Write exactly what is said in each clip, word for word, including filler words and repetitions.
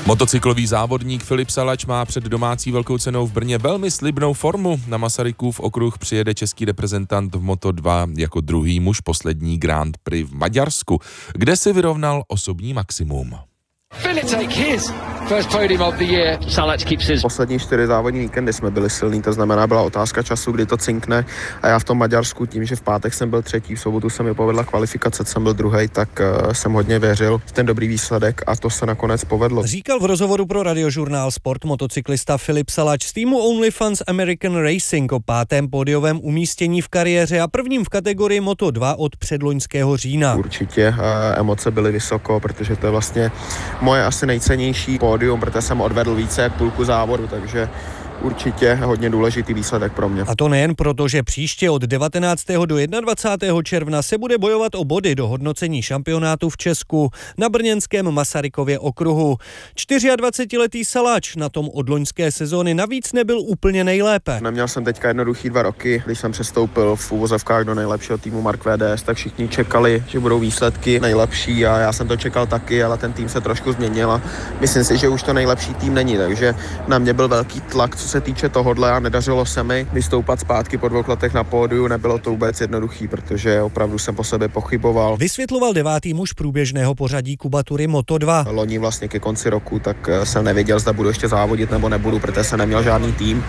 Motocyklový závodník Filip Salač má před domácí velkou cenou v Brně velmi slibnou formu. Na Masarykův okruh přijede český reprezentant v Moto dva jako druhý muž poslední Grand Prix v Maďarsku, kde si vyrovnal osobní maximum. Poslední čtyři závodní víkendy jsme byli silní, to znamená, byla otázka času, kdy to cinkne, a já v tom Maďarsku tím, že v pátek jsem byl třetí, v sobotu se mi povedla kvalifikace, jsem byl druhý, tak uh, jsem hodně věřil v ten dobrý výsledek a to se nakonec povedlo. Říkal v rozhovoru pro Radiožurnál Sport motocyklista Filip Salač z týmu OnlyFans American Racing o pátém pódiovém umístění v kariéře a prvním v kategorii Moto dva od předloňského října. Určitě uh, emoce byly vysoko, protože to je vlastně moje asi nejcennější pódium, protože jsem odvedl více jak půlku závodu, takže určitě hodně důležitý výsledek pro mě. A to nejen proto, že příště od devatenáctého do dvacátého prvního června se bude bojovat o body do hodnocení šampionátu v Česku na brněnském Masarykově okruhu. dvacetičtyřletý Salač na tom od loňské sezóny navíc nebyl úplně nejlépe. Neměl jsem teďka jednoduchý dva roky, když jsem přestoupil v úvozovkách do nejlepšího týmu Mark V D S, tak všichni čekali, že budou výsledky nejlepší a já jsem to čekal taky, ale ten tým se trošku změnil a myslím si, že už to nejlepší tým není, takže na mě byl velký tlak, co se týče tohodle, a nedařilo se mi vystoupat zpátky po dvou letech na pódiu, nebylo to vůbec jednoduchý, protože opravdu jsem po sobě pochyboval. Vysvětloval devátý muž průběžného pořadí Kubatury Moto dva. Loni vlastně ke konci roku, tak jsem nevěděl, zda budu ještě závodit nebo nebudu, protože jsem neměl žádný tým.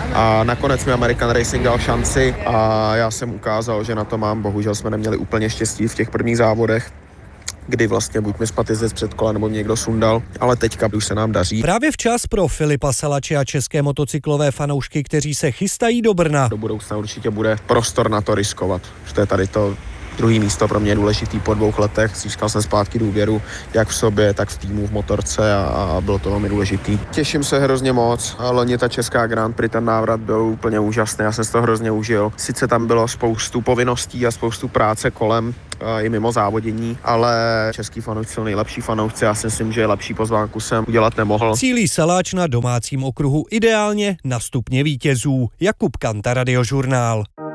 A nakonec mi American Racing dal šanci a já jsem ukázal, že na to mám. Bohužel jsme neměli úplně štěstí v těch prvních závodech, kdy vlastně buď mi spadl jezdec před kola, nebo mě někdo sundal, ale teďka už se nám daří. Právě včas pro Filipa Salače a české motocyklové fanoušky, kteří se chystají do Brna. Do budoucna určitě bude prostor na to riskovat, že to je tady to druhý místo pro mě je důležitý po dvou letech. Získal jsem zpátky důvěru jak v sobě, tak v týmu, v motorce a, a bylo to velmi důležitý. Těším se hrozně moc. Loni ta česká Grand Prix, ten návrat byl úplně úžasný, já jsem si to hrozně užil. Sice tam bylo spoustu povinností a spoustu práce kolem, i mimo závodění, ale český fanoušci jsou nejlepší fanoušci, já si myslím, že lepší pozvánku jsem udělat nemohl. Cílí Salač na domácím okruhu ideálně na stupně vítězů. Jakub Kanta, Radiožurnál.